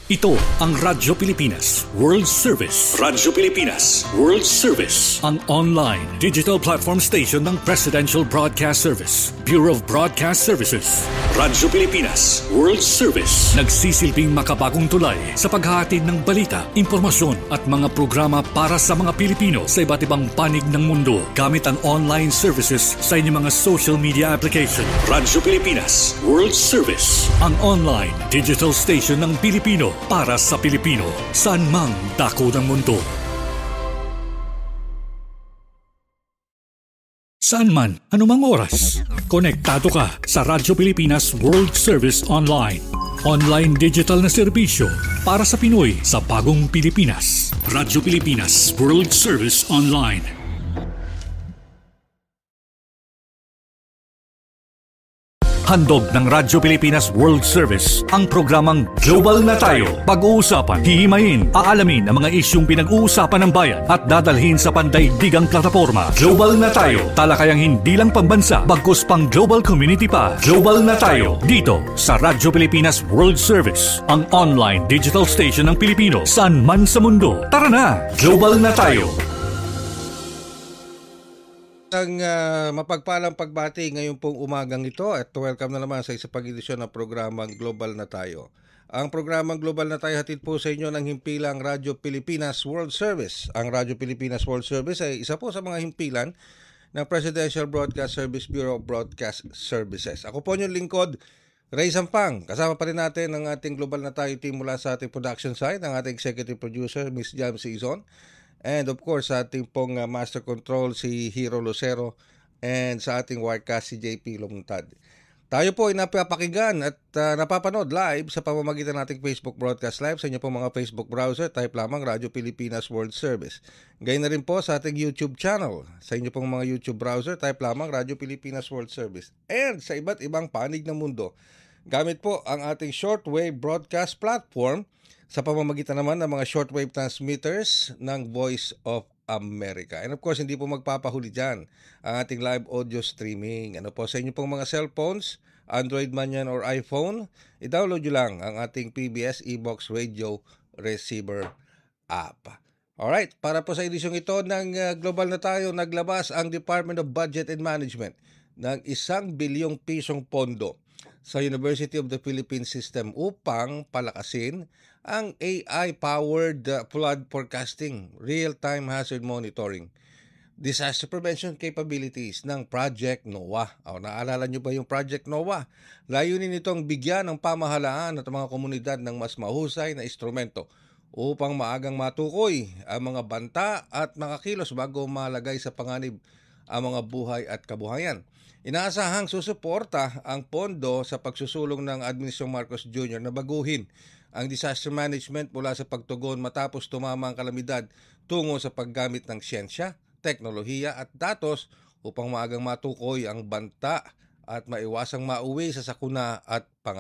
Ito ang Radyo Pilipinas World Service. Radyo Pilipinas World Service. Ang online digital platform station ng Presidential Broadcast Service, Bureau of Broadcast Services. Radyo Pilipinas World Service. Nagsisilbing makabagong tulay sa paghahatid ng balita, impormasyon at mga programa para sa mga Pilipino sa iba't ibang panig ng mundo gamit ang online services sa inyong mga social media application. Radyo Pilipinas World Service. Ang online digital station ng Pilipino para sa Pilipino, saan mang dako ng mundo. Saan man, anumang oras, konektado ka sa Radyo Pilipinas World Service Online. Online digital na serbisyo para sa Pinoy sa bagong Pilipinas. Radyo Pilipinas World Service Online. Handog ng Radyo Pilipinas World Service ang programang Global na Tayo. Pag-uusapan, hihimayin, aalamin ang mga isyung pinag-uusapan ng bayan at dadalhin sa pandaigdigang plataforma. Global na Tayo. Talakayang hindi lang pambansa, bagkus pang global community pa. Global na Tayo. Dito sa Radyo Pilipinas World Service, ang online digital station ng Pilipino saan man sa mundo. Tara na! Global na Tayo. Ang mapagpalang pagbati ngayon pong umagang ito at welcome na naman sa isa pang edisyon ng programang Global na Tayo. Ang programang Global na Tayo hatid po sa inyo ng himpilang Radyo Pilipinas World Service. Ang Radyo Pilipinas World Service ay isa po sa mga himpilan ng Presidential Broadcast Service, Bureau of Broadcast Services. Ako po yung lingkod, Ray Sampang. Kasama pa rin natin ang ating Global na Tayo team mula sa ating production side, ang ating executive producer, Ms. Jam Season. And of course, sa ating pong master control si Hero Lucero and sa ating wirecast si JP Lumuntad. Tayo po ay napapakinggan at napapanood live sa pamamagitan nating Facebook Broadcast Live sa inyo pong mga Facebook browser. Type lamang Radyo Pilipinas World Service. Gayun na rin po sa ating YouTube channel. Sa inyo pong mga YouTube browser, type lamang Radyo Pilipinas World Service. And sa iba't ibang panig ng mundo, gamit po ang ating shortwave broadcast platform sa pamamagitan naman ng mga shortwave transmitters ng Voice of America. And of course, hindi po magpapahuli dyan ang ating live audio streaming. Ano po, sa inyo pong mga cellphones, Android man yan or iPhone, i-download nyo lang ang ating PBS eBox Radio Receiver app. Alright, para po sa edisyong ito ng Global na Tayo, naglabas ang Department of Budget and Management ng 1 bilyong pisong pondo sa University of the Philippines System upang palakasin ang AI-powered flood forecasting, real-time hazard monitoring, disaster prevention capabilities ng Project NOAA. Naalala nyo ba yung Project NOAA? Layunin nitong bigyan ng pamahalaan at mga komunidad ng mas mahusay na instrumento upang maagang matukoy ang mga banta at makakilos bago malagay sa panganib ang mga buhay at kabuhayan. Inaasahang susuporta ang pondo sa pagsusulong ng Administrasyong Marcos Jr. na baguhin ang disaster management mula sa pagtugon matapos tumama ang kalamidad tungo sa paggamit ng siyensya, teknolohiya at datos upang maagang matukoy ang banta at maiwasang mauwi sa sakuna at